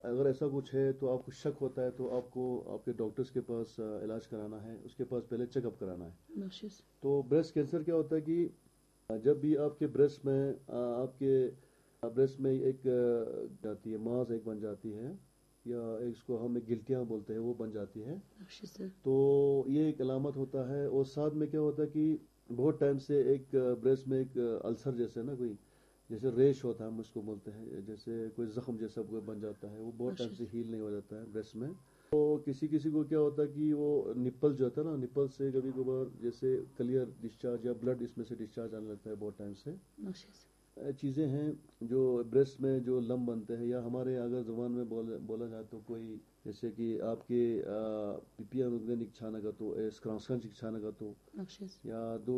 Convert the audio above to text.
अगर ऐसा कुछ है तो आपको शक होता है तो आपको आपके डॉक्टर्स के पास इलाज कराना है, उसके पास पहले चेकअप कराना है। नोशिस। तो ब्रेस्ट कैंसर क्या होता है कि जब भी आपके ब्रेस्ट में आपके ब्रेस्ट में एक जाती है मांस एक बन जाती है, या इसको हम एक गिल्टियां बोलते हैं, वो बन जाती है। नोशिस। तो ये एक अलामत होता है। और साथ में क्या होता है कि बहुत टाइम से एक ब्रेस्ट में एक अल्सर जैसे ना कोई जैसे रेश होता है, हम उसको बोलते हैं, जैसे कोई जख्म जैसा कोई बन जाता है, वो बहुत टाइम नोशिस। से हील नहीं हो जाता है ब्रेस्ट में। तो किसी किसी को क्या होता है कि वो निप्पल जो होता है ना, निप्पल से कभी कभार जैसे क्लियर डिस्चार्ज या ब्लड इसमें से डिस्चार्ज आने लगता है बहुत टाइम से। नोशिस। चीज़ें हैं जो ब्रेस्ट में जो लम बनते हैं, या हमारे अगर ज़ुबान में बोला जाए तो कोई जैसे कि आपके पिपिया छाना का तो स्क्रॉन्सन छाना का तो नोशिस। या दो